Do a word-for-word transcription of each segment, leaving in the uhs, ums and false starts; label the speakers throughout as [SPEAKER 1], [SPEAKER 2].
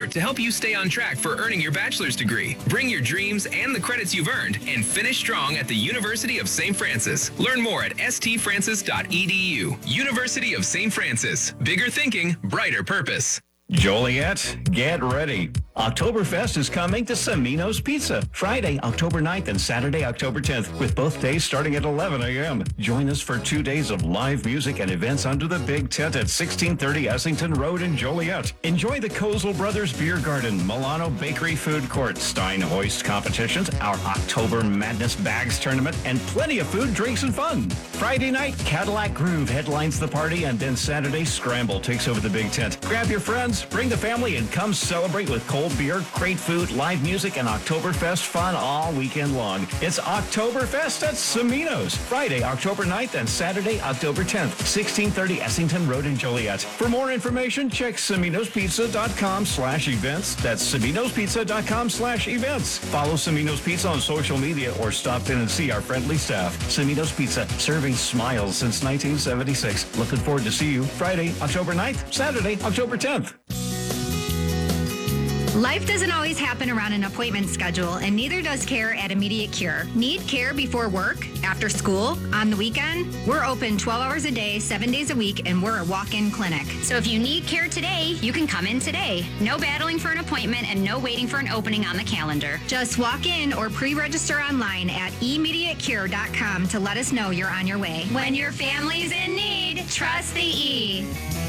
[SPEAKER 1] support to help you stay on track for earning your bachelor's degree. Bring your dreams and the credits you've earned and finish strong at the University of Saint Francis. Learn more at s t francis dot e d u. University of Saint Francis. Bigger thinking, brighter purpose.
[SPEAKER 2] Joliet, get ready. Oktoberfest is coming to Cimino's Pizza, Friday, October ninth and Saturday, October tenth, with both days starting at eleven a.m. Join us for two days of live music and events under the big tent at sixteen thirty Essington Road in Joliet. Enjoy the Kozel Brothers Beer Garden, Milano Bakery Food Court, Stein Hoist competitions, our October Madness Bags Tournament, and plenty of food, drinks, and fun. Friday night, Cadillac Groove headlines the party, and then Saturday, Scramble takes over the big tent. Grab your friends, bring the family, and come celebrate with cold beer, great food, live music, and Oktoberfest fun all weekend long. It's Oktoberfest at Cimino's, Friday, October ninth and Saturday, October tenth, sixteen thirty Essington Road in Joliet. For more information, check ciminospizza.com slash events. That's ciminospizza.com slash events. Follow Cimino's Pizza on social media or stop in and see our friendly staff. Cimino's Pizza, serving smiles since nineteen seventy-six. Looking forward to see you Friday, October ninth, Saturday, October tenth.
[SPEAKER 3] Life doesn't always happen around an appointment schedule, and neither does care at Immediate Cure. Need care before work, after school, on the weekend? We're open twelve hours a day, seven days a week, and we're a walk-in clinic. So if you need care today, you can come in today. No battling for an appointment and no waiting for an opening on the calendar. Just walk in or pre-register online at immediate cure dot com to let us know you're on your way. When your family's in need, trust the E.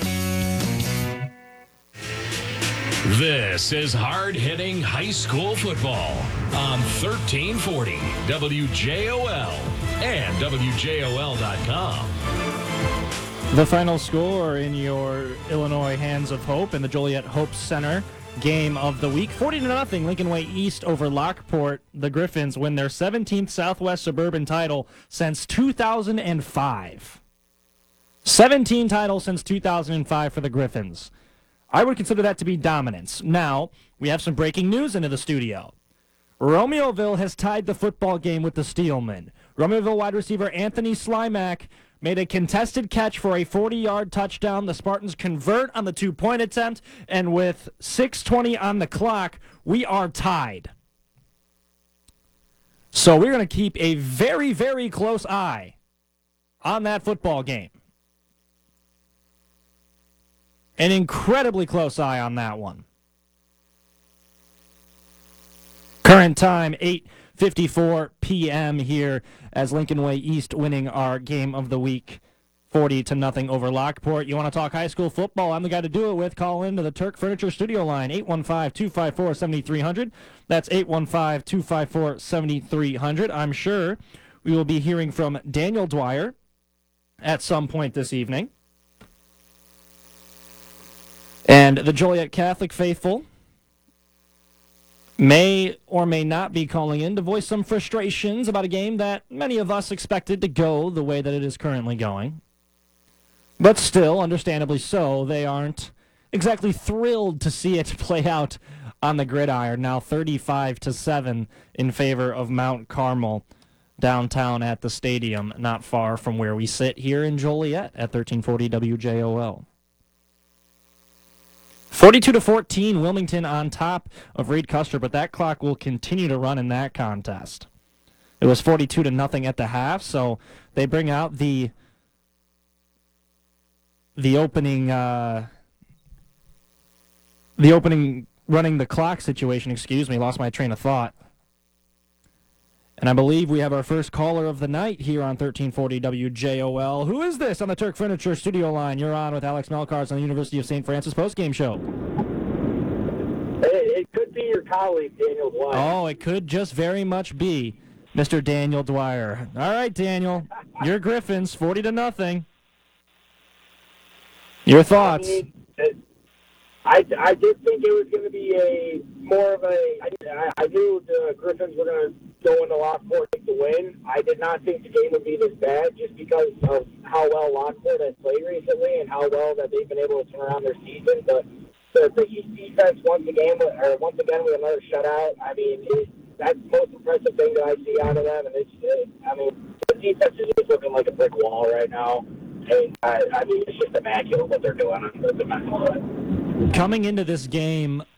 [SPEAKER 4] This is hard-hitting high school football on thirteen forty W J O L and W J O L dot com.
[SPEAKER 5] The final score in your Illinois Hands of Hope in the Joliet Hope Center game of the week. forty to nothing, Lincoln Way East over Lockport. The Griffins win their seventeenth Southwest Suburban title since two thousand five. seventeen titles since two thousand five for the Griffins. I would consider that to be dominance. Now, we have some breaking news into the studio. Romeoville has tied the football game with the Steelmen. Romeoville wide receiver Anthony Slimak made a contested catch for a forty-yard touchdown. The Spartans convert on the two-point attempt, and with six twenty on the clock, we are tied. So we're going to keep a very, very close eye on that football game. An incredibly close eye on that one. Current time, eight fifty-four p.m. here as Lincoln Way East winning our game of the week, forty to nothing over Lockport. You want to talk high school football? I'm the guy to do it with. Call in to the Turk Furniture studio line, eight one five, two five four, seven three zero zero. That's eight one five, two five four, seven three zero zero. I'm sure we will be hearing from Daniel Dwyer at some point this evening. And the Joliet Catholic faithful may or may not be calling in to voice some frustrations about a game that many of us expected to go the way that it is currently going. But still, understandably so, they aren't exactly thrilled to see it play out on the gridiron, now thirty-five to seven in favor of Mount Carmel downtown at the stadium, not far from where we sit here in Joliet at thirteen forty W J O L. forty-two to fourteen, Wilmington on top of Reed Custer, but that clock will continue to run in that contest. It was forty-two to nothing at the half, so they bring out the the opening uh, the opening running the clock situation. Excuse me, lost my train of thought. And I believe we have our first caller of the night here on thirteen forty W J O L. Who is this on the Turk Furniture studio line? You're on with Alex Melcars on the University of Saint Francis postgame show.
[SPEAKER 6] It could be your colleague, Daniel Dwyer.
[SPEAKER 5] Oh, it could just very much be Mister Daniel Dwyer. All right, Daniel, your Griffins, forty to nothing. Your thoughts?
[SPEAKER 6] I mean, it, I, I did think it was going to be a more of a. I, I knew the Griffins were going to go into Lockport to win. I did not think the game would be this bad, just because of how well Lockport has played recently and how well that they've been able to turn around their season. But the, the East defense once again, or once again with another shutout. I mean, it, that's the most impressive thing that I see out of them. And it's, it, I mean, the defense is just looking like a brick wall right now. And I, I mean, it's just immaculate what they're doing on the defensive line.
[SPEAKER 5] Coming into this game,